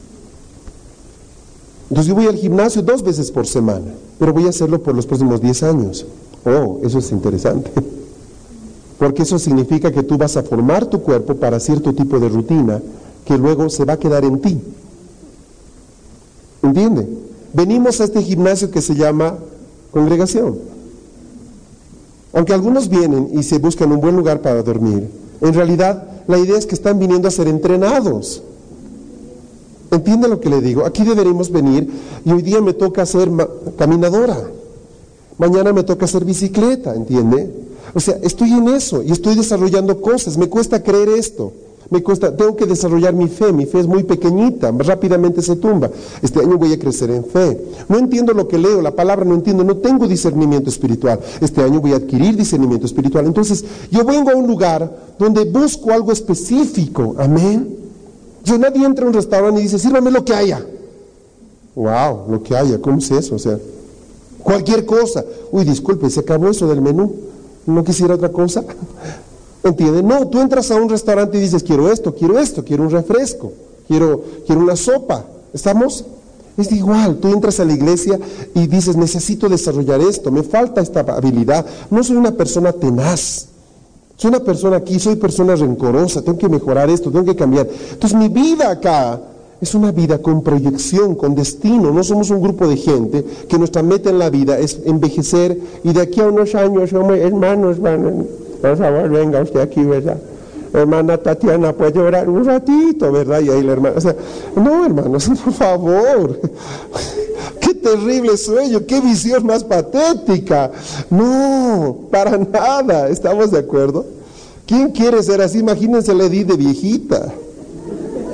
Entonces yo voy al gimnasio dos veces por semana, pero voy a hacerlo por los próximos diez años. Oh, eso es interesante. Porque eso significa que tú vas a formar tu cuerpo para cierto tipo de rutina que luego se va a quedar en ti. ¿Entiende? Venimos a este gimnasio que se llama congregación. Aunque algunos vienen y se buscan un buen lugar para dormir, en realidad la idea es que están viniendo a ser entrenados. ¿Entiende lo que le digo? Aquí deberíamos venir y hoy día me toca hacer ma- caminadora. Mañana me toca hacer bicicleta, ¿entiende? O sea, estoy en eso y estoy desarrollando cosas. Me cuesta creer esto. Me cuesta, tengo que desarrollar mi fe. Mi fe es muy pequeñita, rápidamente se tumba. Este año voy a crecer en fe. No entiendo lo que leo, la palabra no entiendo, no tengo discernimiento espiritual. Este año voy a adquirir discernimiento espiritual. Entonces, yo vengo a un lugar donde busco algo específico. Amén. Yo, nadie entra a un restaurante y dice, sírvame lo que haya. Wow, lo que haya, ¿cómo es eso? O sea, cualquier cosa. Uy, disculpe, se acabó eso del menú. ¿No quisiera otra cosa? ¿Entiendes? No, tú entras a un restaurante y dices, quiero esto, quiero esto, quiero un refresco, quiero, quiero una sopa. ¿Estamos? Es igual, tú entras a la iglesia y dices, necesito desarrollar esto, me falta esta habilidad. No soy una persona tenaz, soy una persona aquí, soy persona rencorosa, tengo que mejorar esto, tengo que cambiar. Entonces mi vida acá es una vida con proyección, con destino. No somos un grupo de gente que nuestra meta en la vida es envejecer y de aquí a unos años, hermanos, hermanos, por favor, venga usted aquí, ¿verdad? Hermana Tatiana, puede orar un ratito, ¿verdad? Y ahí la hermana, o sea, no, hermanos, por favor. Qué terrible sueño, qué visión más patética. No, para nada, ¿estamos de acuerdo? ¿Quién quiere ser así? Imagínense la Edith de viejita.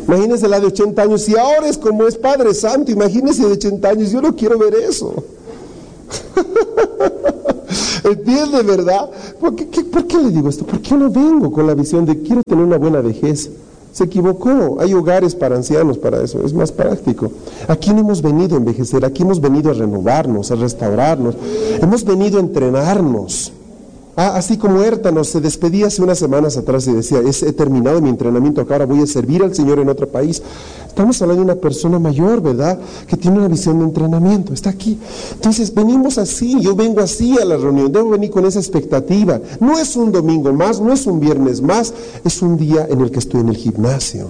Imagínese la de ochenta años, y ahora es como es Padre Santo, imagínese de ochenta años, yo no quiero ver eso. ¿Entiende, verdad? ¿Por qué, qué, ¿Por qué le digo esto? Porque yo no vengo con la visión de quiero tener una buena vejez. Se equivocó, hay hogares para ancianos para eso, es más práctico. Aquí no hemos venido a envejecer, aquí hemos venido a renovarnos, a restaurarnos, hemos venido a entrenarnos. Ah, así como Értanos se despedía hace unas semanas atrás y decía, he terminado mi entrenamiento, acá ahora voy a servir al Señor en otro país. Estamos hablando de una persona mayor, ¿verdad? Que tiene una visión de entrenamiento, está aquí. Entonces, venimos así, yo vengo así a la reunión, debo venir con esa expectativa. No es un domingo más, no es un viernes más, es un día en el que estoy en el gimnasio.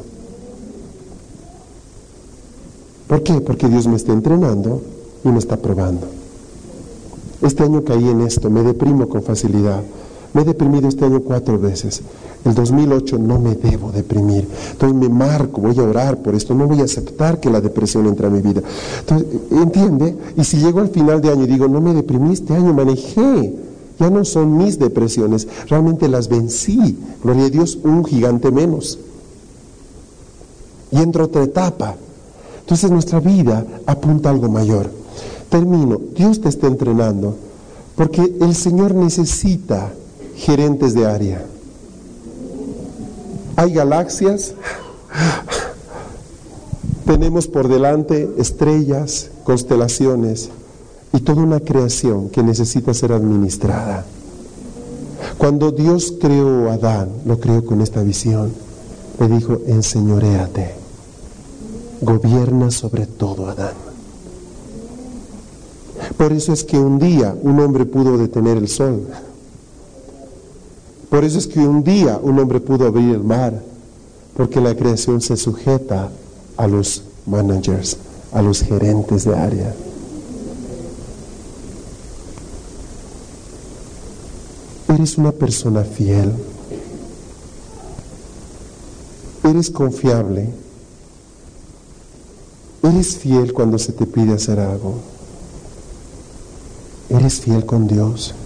¿Por qué? Porque Dios me está entrenando y me está probando. Este año caí en esto, me deprimo con facilidad. Me he deprimido este año cuatro veces. El dos mil ocho no me debo deprimir. Entonces me marco, voy a orar por esto, no voy a aceptar que la depresión entre a mi vida. Entonces, ¿entiende? Y si llego al final de año y digo, no me deprimí este año, manejé. Ya no son mis depresiones, realmente las vencí. Gloria a Dios, un gigante menos. Y entro a otra etapa. Entonces nuestra vida apunta a algo mayor. Termino, Dios te está entrenando porque el Señor necesita gerentes de área. Hay galaxias, tenemos por delante estrellas, constelaciones y toda una creación que necesita ser administrada. Cuando Dios creó a Adán, lo creó con esta visión. Le dijo, enseñoréate, gobierna sobre todo, Adán. Por eso es que un día un hombre pudo detener el sol. Por eso es que un día un hombre pudo abrir el mar. Porque la creación se sujeta a los managers, a los gerentes de área. Eres una persona fiel. Eres confiable. Eres fiel cuando se te pide hacer algo. ¿Eres fiel con Dios?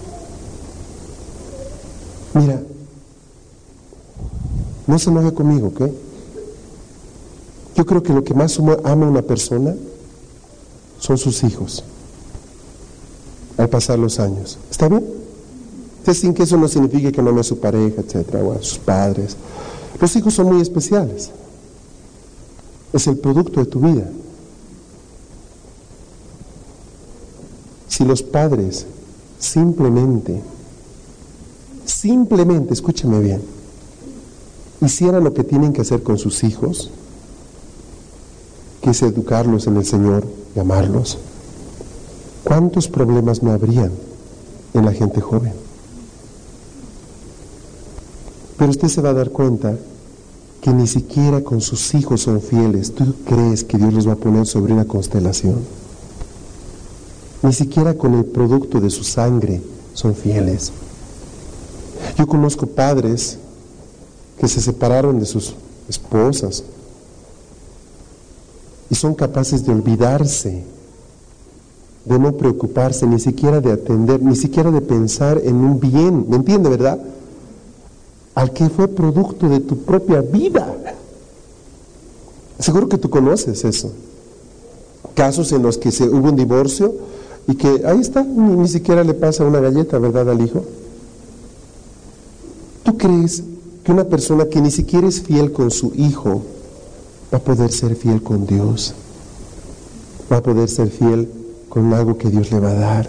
Mira, no se enoje conmigo, ¿ok? Yo creo que lo que más ama una persona son sus hijos al pasar los años. ¿Está bien? Entonces, sin que eso no signifique que no ame a su pareja, etcétera, o a sus padres. Los hijos son muy especiales. Es el producto de tu vida. Si los padres simplemente, simplemente, escúchame bien, hicieran lo que tienen que hacer con sus hijos, que es educarlos en el Señor y amarlos, ¿cuántos problemas no habrían en la gente joven? Pero usted se va a dar cuenta que ni siquiera con sus hijos son fieles. ¿Tú crees que Dios los va a poner sobre una constelación? Ni siquiera con el producto de su sangre son fieles. Yo conozco padres que se separaron de sus esposas y son capaces de olvidarse, de no preocuparse, ni siquiera de atender, ni siquiera de pensar en un bien, ¿me entiende, verdad? Al que fue producto de tu propia vida. Seguro que tú conoces eso. Casos en los que se, hubo un divorcio y que ahí está, ni, ni siquiera le pasa una galleta, ¿verdad?, al hijo. ¿Tú crees que una persona que ni siquiera es fiel con su hijo va a poder ser fiel con Dios? ¿Va a poder ser fiel con algo que Dios le va a dar?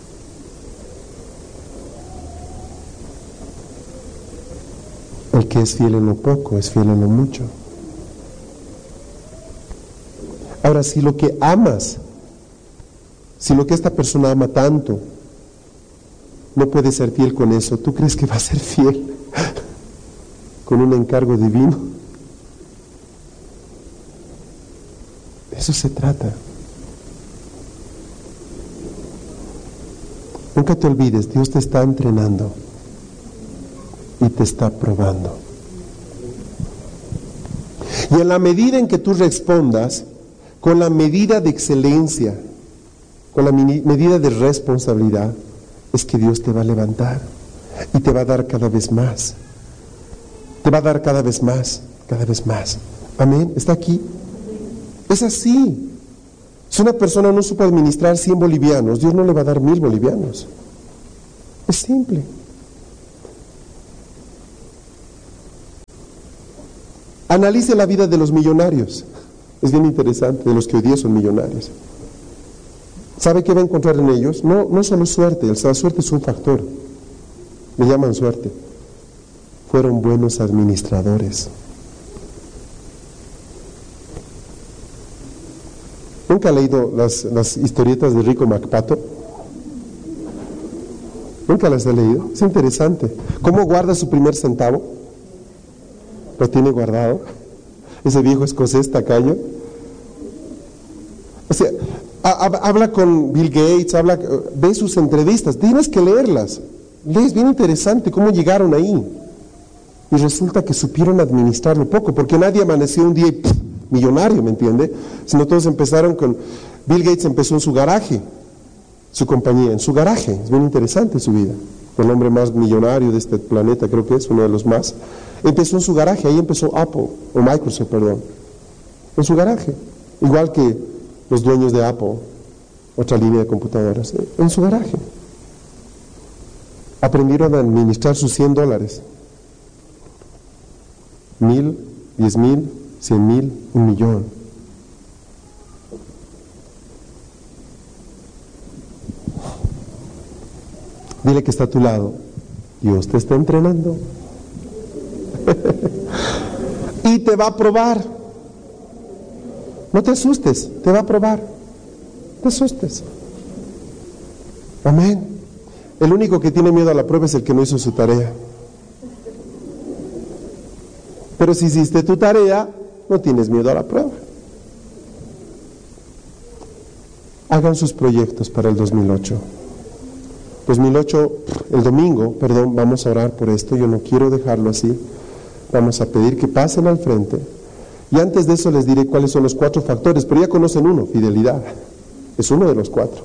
El que es fiel en lo poco es fiel en lo mucho. Ahora, si lo que amas, si lo que esta persona ama tanto, no puede ser fiel con eso, ¿tú crees que va a ser fiel con un encargo divino? De eso se trata. Nunca te olvides, Dios te está entrenando y te está probando. Y en la medida en que tú respondas con la medida de excelencia, con la medida de responsabilidad, es que Dios te va a levantar y te va a dar cada vez más. Te va a dar cada vez más, cada vez más. Amén, está aquí. Es así. Si una persona no supo administrar cien bolivianos, Dios no le va a dar mil bolivianos. Es simple. Analice la vida de los millonarios. Es bien interesante, de los que hoy día son millonarios. ¿Sabe qué va a encontrar en ellos? No, no solo suerte, la suerte es un factor. Le llaman suerte. Fueron buenos administradores. ¿Nunca ha leído las, las historietas de Rico MacPato? ¿Nunca las he leído? Es interesante. ¿Cómo guarda su primer centavo? Lo tiene guardado. Ese viejo escocés tacaño. O sea, a, a, habla con Bill Gates, habla, ve sus entrevistas. Tienes que leerlas. Lees, bien interesante cómo llegaron ahí. Y resulta que supieron administrarlo poco, porque nadie amaneció un día y ¡puf! Millonario, ¿me entiende? Sino todos empezaron con... Bill Gates empezó en su garaje, su compañía, en su garaje. Es bien interesante su vida. El hombre más millonario de este planeta, creo que es uno de los más. Empezó en su garaje, ahí empezó Apple, o Microsoft, perdón. En su garaje. Igual que los dueños de Apple, otra línea de computadoras, ¿eh? En su garaje. Aprendieron a administrar sus cien dólares. Mil, diez mil, cien mil, un millón. Dile que está a tu lado. Dios te está entrenando. Y te va a probar. No te asustes, te va a probar. No te asustes. Amén. El único que tiene miedo a la prueba es el que no hizo su tarea. Pero si hiciste tu tarea, no tienes miedo a la prueba. Hagan sus proyectos para el dos mil ocho. dos mil ocho, el domingo, perdón, vamos a orar por esto, yo no quiero dejarlo así. Vamos a pedir que pasen al frente. Y antes de eso les diré cuáles son los cuatro factores, pero ya conocen uno, fidelidad. Es uno de los cuatro.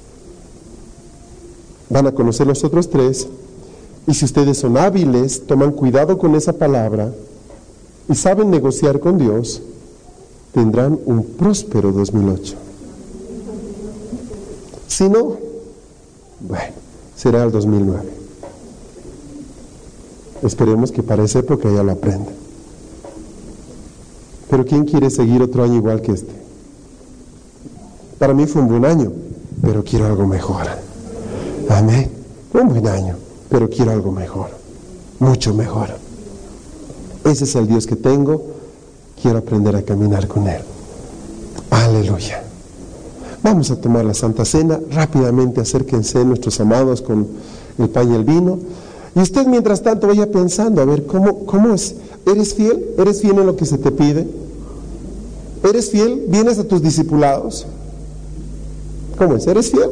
Van a conocer los otros tres. Y si ustedes son hábiles, toman cuidado con esa palabra y saben negociar con Dios, tendrán un próspero dos mil ocho. Si no, bueno, será el dos mil nueve. Esperemos que para esa época ya lo aprenda. Pero ¿quién quiere seguir otro año igual que este? Para mí fue un buen año, pero quiero algo mejor. Amén. Fue un buen año, pero quiero algo mejor, mucho mejor. Ese es el Dios que tengo, quiero aprender a caminar con Él. Aleluya. Vamos a tomar la Santa Cena, rápidamente acérquense nuestros amados con el pan y el vino. Y usted mientras tanto vaya pensando, a ver, ¿cómo, cómo es? ¿Eres fiel? ¿Eres fiel en lo que se te pide? ¿Eres fiel? ¿Vienes a tus discipulados? ¿Cómo es? ¿Eres fiel?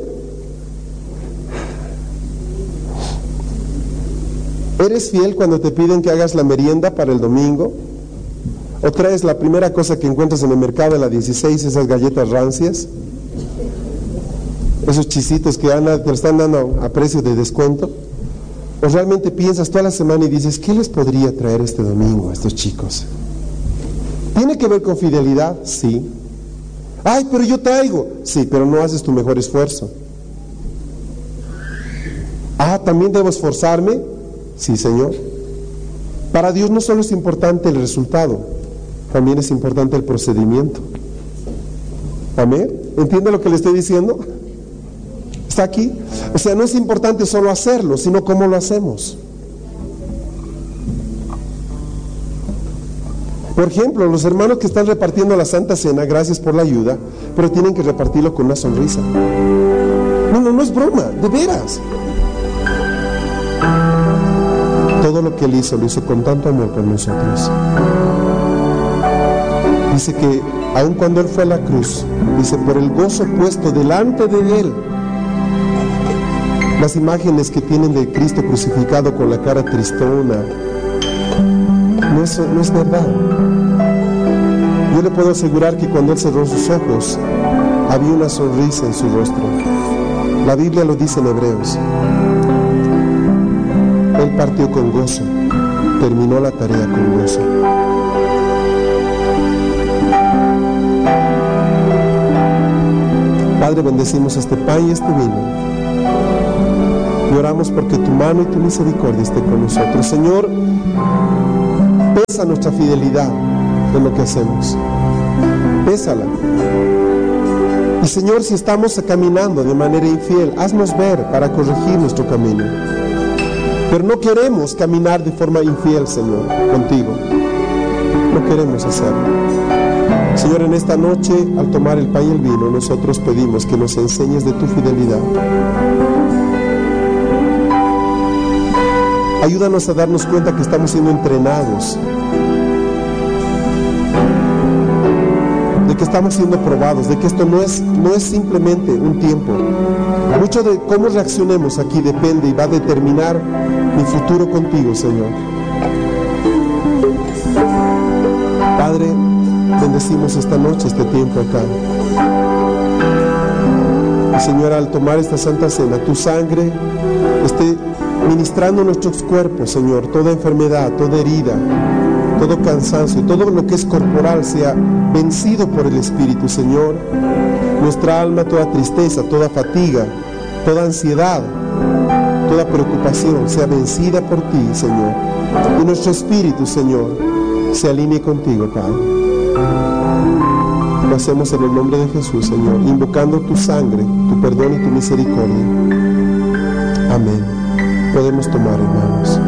¿Eres fiel cuando te piden que hagas la merienda para el domingo? ¿O traes la primera cosa que encuentras en el mercado, en la dieciséis, esas galletas rancias? Esos chisitos que Ana te lo están dando a precio de descuento. ¿O realmente piensas toda la semana y dices, ¿qué les podría traer este domingo a estos chicos? ¿Tiene que ver con fidelidad? Sí. Ay, pero yo traigo. Sí, pero no haces tu mejor esfuerzo. Ah, ¿también debo esforzarme? Sí, Señor. Para Dios no solo es importante el resultado, también es importante el procedimiento. Amén. ¿Entiende lo que le estoy diciendo? ¿Está aquí? O sea, no es importante solo hacerlo, sino cómo lo hacemos. Por ejemplo, los hermanos que están repartiendo la Santa Cena, gracias por la ayuda, pero tienen que repartirlo con una sonrisa. No, no, no es broma, de veras. Todo lo que Él hizo, lo hizo con tanto amor por nosotros. Dice que, aun cuando Él fue a la cruz, dice, por el gozo puesto delante de Él, las imágenes que tienen de Cristo crucificado con la cara tristona, no es, no es verdad. Yo le puedo asegurar que cuando Él cerró sus ojos, había una sonrisa en su rostro. La Biblia lo dice en Hebreos. Él partió con gozo, terminó la tarea con gozo. Padre, bendecimos este pan y este vino. Y oramos porque tu mano y tu misericordia esté con nosotros. Señor, pesa nuestra fidelidad en lo que hacemos. Pésala. Y Señor, si estamos caminando de manera infiel, haznos ver para corregir nuestro camino. Pero no queremos caminar de forma infiel, Señor, contigo. No queremos hacerlo. Señor, en esta noche, al tomar el pan y el vino, nosotros pedimos que nos enseñes de tu fidelidad. Ayúdanos a darnos cuenta que estamos siendo entrenados, de que estamos siendo probados, de que esto no es, no es simplemente un tiempo. Mucho de cómo reaccionemos aquí depende y va a determinar mi futuro contigo, Señor. Padre, bendecimos esta noche, este tiempo acá. Y Señor, al tomar esta santa cena, tu sangre esté ministrando nuestros cuerpos, Señor, toda enfermedad, toda herida, todo cansancio, todo lo que es corporal sea vencido por el Espíritu, Señor. Nuestra alma, toda tristeza, toda fatiga, toda ansiedad, toda preocupación sea vencida por ti, Señor. Y nuestro espíritu, Señor, se alinee contigo, Padre. Lo hacemos en el nombre de Jesús, Señor, invocando tu sangre, tu perdón y tu misericordia. Amén. Podemos tomar, hermanos.